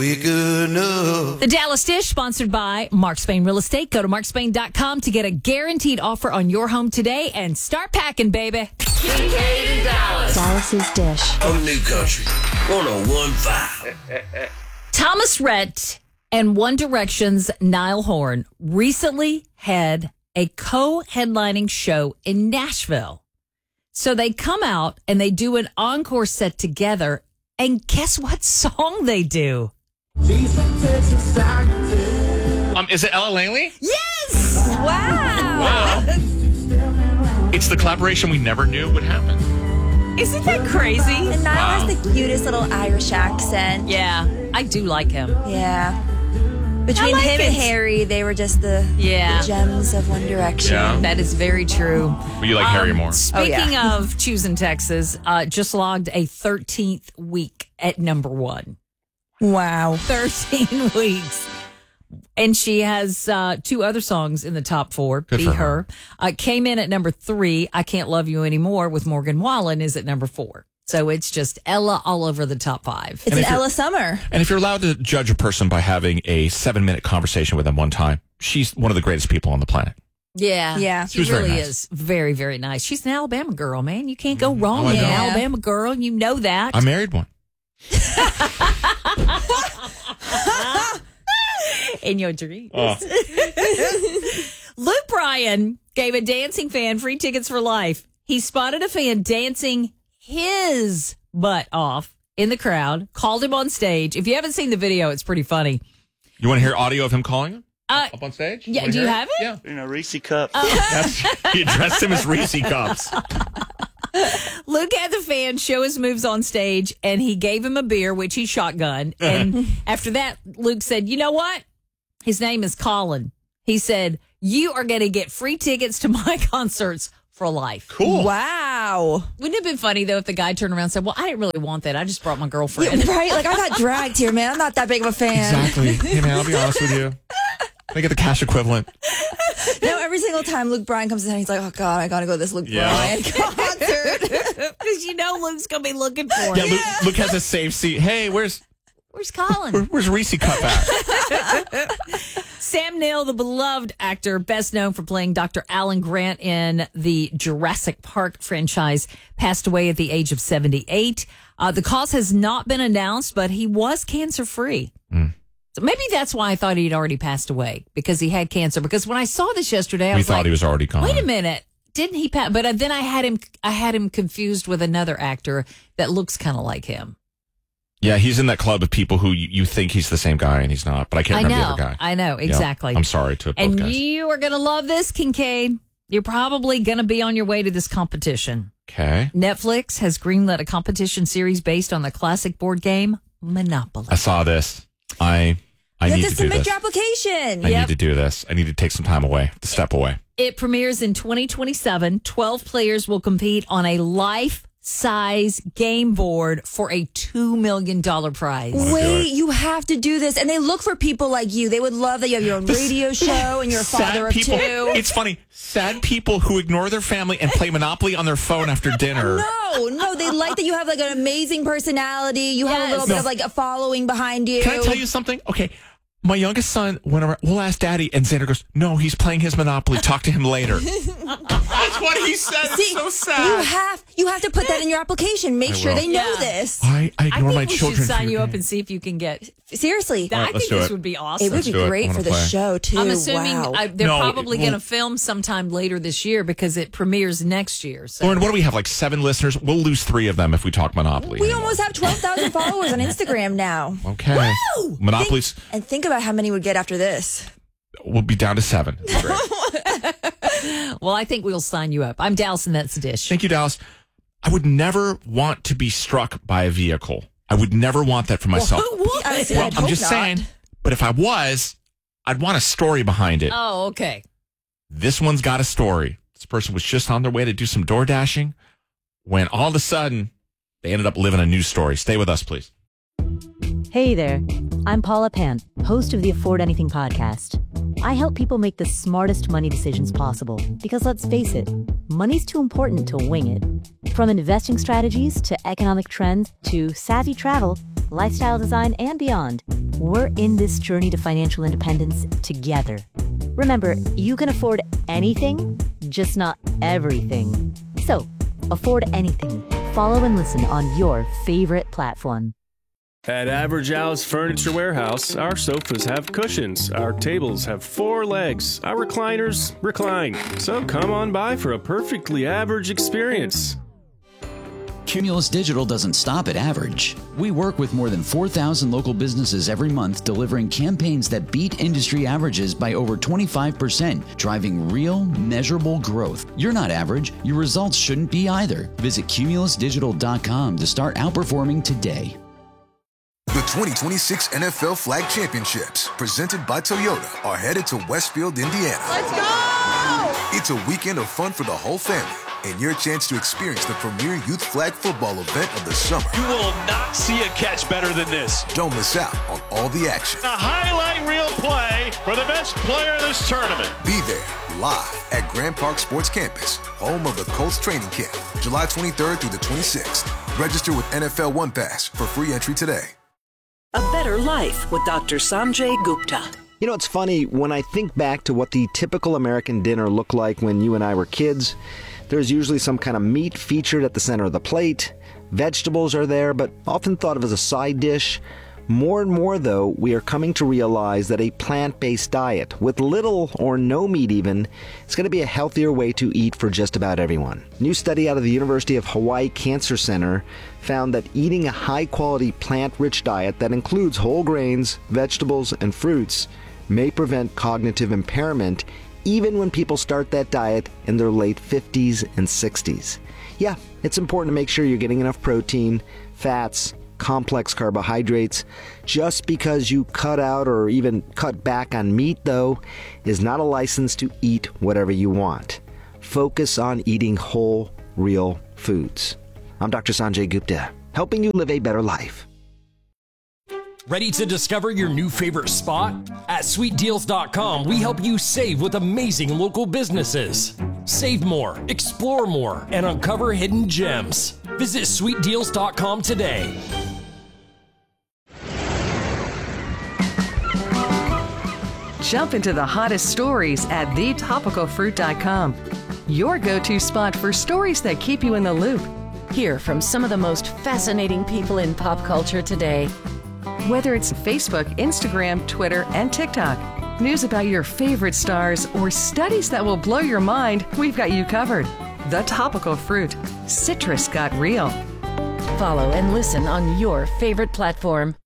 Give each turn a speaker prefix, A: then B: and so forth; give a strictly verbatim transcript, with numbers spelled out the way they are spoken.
A: We're good enough.
B: The Dallas Dish, sponsored by Mark Spain Real Estate. Go to mark spain dot com to get a guaranteed offer on your home today and start packing, baby.
C: Kincaid in Dallas.
D: Dallas's Dish.
A: On New Country one oh one point five.
B: Thomas Rhett and One Direction's Niall Horan recently had a co-headlining show in Nashville. So they come out and they do an encore set together. And guess what song they do?
E: Um, is it Ella Langley?
B: Yes!
D: Wow.
E: Wow. It's the collaboration we never knew would happen.
B: Isn't that crazy?
D: And Niall
E: Wow.
D: has the cutest little Irish accent.
B: Yeah, I do like him.
D: Yeah. Between
B: I like
D: him and
B: it.
D: Harry, they were just the,
B: Yeah.
D: the gems of One Direction.
E: Yeah.
B: That is very true.
E: But you like Harry
B: Um,
E: more.
B: Speaking
D: Oh, yeah.
B: of choosing Texas, uh, just logged a thirteenth week at number one.
D: Wow.
B: thirteen weeks. And she has uh, two other songs in the top four.
E: Good
B: Be
E: for
B: Her.
E: her.
B: Uh, came in at number three. I Can't Love You Anymore with Morgan Wallen is at number four. So it's just Ella all over the top five.
D: It's
E: And
D: an
E: if you're-
D: Ella Summer.
E: And if you're allowed to judge a person by having a seven minute conversation with them one time, she's one of the greatest people on the planet.
B: Yeah.
D: Yeah.
B: She,
E: She was very
B: really
E: nice.
B: is very, very nice. She's an Alabama girl, man. You can't go wrong
E: Oh, I
B: with an
E: know.
B: Alabama girl. You know that.
E: I married one.
B: In your dreams.
E: Oh.
B: Luke Bryan gave a dancing fan free tickets for life. He spotted a fan dancing his butt off in the crowd, called him on stage. If you haven't seen the video, it's pretty funny.
E: You want to hear audio of him calling him
B: Uh,
E: up on stage?
B: yeah,
E: Wanna
B: do you
E: hear
B: have it?
E: Yeah.
F: You know, Reese cups.
E: That's, he addressed him as Reese Cups.
B: Luke had the fan show his moves on stage, and he gave him a beer, which he shotgunned. And after that, Luke said, you know what? His name is Colin. He said, you are going to get free tickets to my concerts for life.
E: Cool.
D: Wow.
B: Wouldn't it have been funny, though, if the guy turned around and said, well, I didn't really want that. I just brought my girlfriend.
D: Right? Like, I got dragged here, man. I'm not that big of a fan.
E: Exactly. Hey, man, I'll be honest with you. I get the cash equivalent.
D: No, every single time Luke Bryan comes in, he's like, oh, God, I got to go to this Luke
E: Yeah.
D: Bryan concert.
B: Because you know Luke's going to be looking for him.
E: Yeah, Luke, Luke has a safe seat. Hey, where's
B: Where's Colin?
E: where, where's Reese Cup at?
B: Sam Neill, the beloved actor, best known for playing Doctor Alan Grant in the Jurassic Park franchise, passed away at the age of seventy-eight. Uh, the cause has not been announced, but he was cancer-free.
E: Mm.
B: So maybe that's why I thought he'd already passed away, because he had cancer. Because when I saw this yesterday, I
E: We
B: was
E: thought
B: like,
E: he was already gone.
B: wait a minute. Didn't he pass? But then I had him I had him confused with another actor that looks kind of like him.
E: Yeah, he's in that club of people who you, you think he's the same guy and he's not. But I can't
B: I
E: remember
B: know.
E: the other guy.
B: I know.
E: Yeah.
B: Exactly.
E: I'm sorry to both
B: And
E: guys.
B: you are going to love this, Kincaid. You're probably going to be on your way to this competition.
E: Okay.
B: Netflix has greenlit a competition series based on the classic board game Monopoly.
E: I saw this. I I
D: You
E: need
D: have to
E: to do
D: submit
E: this.
D: your application.
E: I
B: Yep.
E: need to do this. I need to take some time away, to step away.
B: It premieres in twenty twenty-seven. twelve players will compete on a life-size game board for a two million dollars prize.
E: do
D: Wait,
E: it.
D: you have to do this. And they look for people like you. They would love that you have your own radio show and you're a father of
E: people.
D: two.
E: It's funny. Sad people who ignore their family and play Monopoly on their phone after dinner.
D: No, no, they like that you have like an amazing personality. You have a
B: Yes.
D: little bit
E: No.
D: of like a following behind you.
E: Can I tell you something? Okay. My youngest son went around, we'll ask daddy, and Xander goes, no, he's playing his Monopoly. Talk to him later. That's what he said.
D: See,
E: so
D: You
E: sad.
D: have you have to put that in your application. Make
E: I
D: sure
E: will.
D: they know
B: Yeah.
D: this.
E: I, I
B: I
E: ignore
B: think
E: my
B: we
E: children.
B: should
E: for
B: sign
E: your
B: you up
E: game.
B: and see if you can get.
D: Seriously.
B: I
E: let's
B: think
E: do
B: this
E: it.
B: would be awesome.
D: It would be
E: do it. I
D: great
E: wanna
D: for the
E: play.
D: show too.
B: I'm assuming
D: Wow.
B: I, they're
E: No, it
B: probably going to
E: won't.
B: film sometime later this year because it premieres next year. So.
E: Lauren, what do we have? Like seven listeners? We'll lose three of them if we talk Monopoly.
D: we
E: anymore.
D: almost have twelve thousand followers on Instagram now.
E: Okay.
D: Woo!
E: Monopoly's,
D: Think- and think about how many would get after this.
E: we'll be down to seven. Great.
B: Well, I think we'll sign you up. I'm Dallas, and that's the dish.
E: Thank you, Dallas. I would never want to be struck by a vehicle. I would never want that for myself.
B: Who would?
D: Honestly,
E: Well,
D: I'd
E: I'm
D: hope
E: just
D: not.
E: saying. But if I was, I'd want a story behind it.
B: Oh, okay.
E: This one's got a story. This person was just on their way to do some door dashing when all of a sudden they ended up living a news story. Stay with us, please.
G: Hey there, I'm Paula Pant, host of the Afford Anything podcast. I help people make the smartest money decisions possible because let's face it, money's too important to wing it. From investing strategies to economic trends to savvy travel, lifestyle design, and beyond, We're in this journey to financial independence together. Remember, you can afford anything, just not everything. So, afford anything. Follow and listen on your favorite platform.
F: At Average Al's Furniture Warehouse, our sofas have cushions, our tables have four legs, our recliners recline. So come on by for a perfectly average experience.
H: Cumulus Digital doesn't stop at average. We work with more than four thousand local businesses every month, delivering campaigns that beat industry averages by over twenty-five percent, driving real, measurable growth. You're not average. Your results shouldn't be either. Visit cumulus digital dot com to start outperforming today.
I: The twenty twenty-six N F L Flag Championships, presented by Toyota, are headed to Westfield, Indiana.
C: Let's go!
I: It's a weekend of fun for the whole family and your chance to experience the premier youth flag football event of the summer.
J: You will not see a catch better than this.
I: Don't miss out on all the action.
J: A highlight reel play for the best player in this tournament.
I: Be there, live at Grand Park Sports Campus, home of the Colts training camp, July twenty-third through the twenty-sixth. Register with N F L One Pass for free entry today.
K: A Better Life with Doctor Sanjay Gupta.
L: You know, it's funny, when I think back to what the typical American dinner looked like when you and I were kids, there's usually some kind of meat featured at the center of the plate. Vegetables are there, but often thought of as a side dish. More and more, though, we are coming to realize that a plant-based diet, with little or no meat even, is going to be a healthier way to eat for just about everyone. A new study out of the University of Hawaii Cancer Center found that eating a high-quality plant-rich diet that includes whole grains, vegetables, and fruits may prevent cognitive impairment even when people start that diet in their late fifties and sixties. Yeah, it's important to make sure you're getting enough protein, fats, complex carbohydrates. Just because you cut out or even cut back on meat, though, is not a license to eat whatever you want. Focus on eating whole, real foods. I'm Doctor Sanjay Gupta, helping you live a better life.
M: Ready to discover your new favorite spot? At sweet deals dot com, we help you save with amazing local businesses. Save more, explore more, and uncover hidden gems. Visit sweet deals dot com today.
N: Jump into the hottest stories at the topical fruit dot com. Your go-to spot for stories that keep you in the loop.
O: Hear from some of the most fascinating people in pop culture today.
N: Whether it's Facebook, Instagram, Twitter, and TikTok, news about your favorite stars, or studies that will blow your mind, we've got you covered. The Topical Fruit. Citrus got real.
O: Follow and listen on your favorite platform.